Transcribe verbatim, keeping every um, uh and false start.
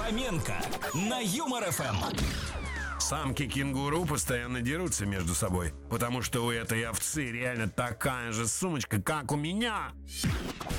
Фоменко на Юмор ФМ. Самки кенгуру постоянно дерутся между собой, потому что у этой овцы реально такая же сумочка, как у меня.